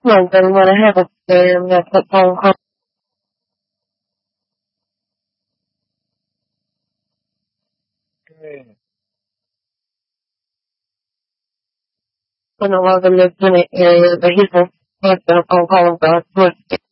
don't really want to have a phone call. I no longer live in an area that he can have a phone call about.